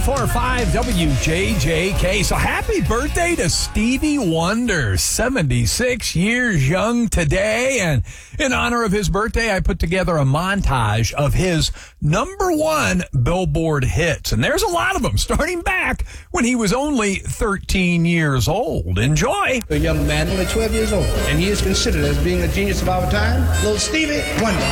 94.5 WJJK. So happy birthday to Stevie Wonder, 76 years young today. And in honor of his birthday, I put together a montage of his #1 Billboard hits. And there's a lot of them, starting back when he was only 13 years old. Enjoy. A young man, only 12 years old, and he is considered as being a genius of our time, little Stevie Wonder.